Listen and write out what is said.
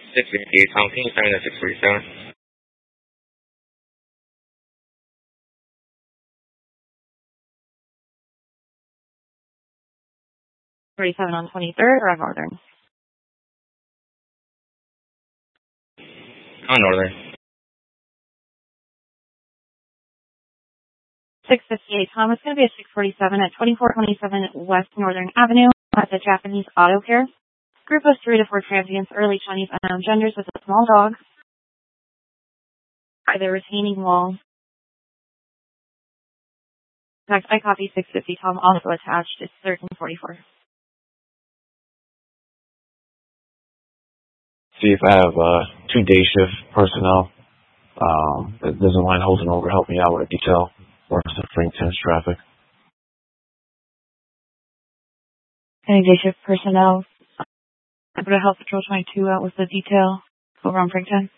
658 Tom, can you send me that 647? 37 on 23rd, Rev Northern. On Northern. 658 Tom, it's going to be a 647 at 2427 West Northern Avenue at the Japanese Auto Care. Group of 3 to 4 transients, early Chinese unknown genders with a small dog by the retaining wall. In fact, I copy 650 Tom, also attached. It's 1344. See if I have 2 day shift personnel. There's a line holding over, help me out with a detail or some free intense traffic. Any day shift personnel. I'm going to help Patrol 22 out with the detail over on Frankton.